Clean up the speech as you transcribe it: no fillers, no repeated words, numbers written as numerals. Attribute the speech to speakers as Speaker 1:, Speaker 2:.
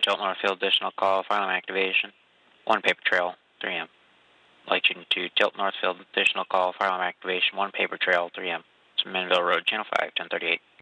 Speaker 1: Tilt Northfield, additional call, fire alarm activation. 1 paper trail, 3M. Lighting to Tilt Northfield, additional call, fire alarm activation. 1 paper trail, 3M. It's Minville Road, Channel 5, 1038.